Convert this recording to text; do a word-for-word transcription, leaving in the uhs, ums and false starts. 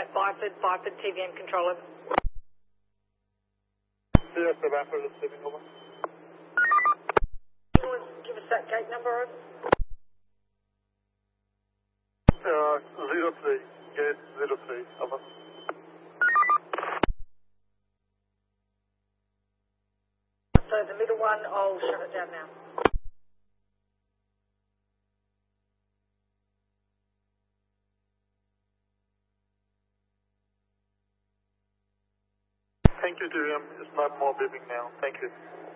at Byford, Byford T V M control over. Yes, the Byford is receiving over. Give us that gate number over. Uh, zero three, gate zero three, over. So the middle one, I'll shut it down now. Thank you, T V M. It's not more beeping now. Thank you.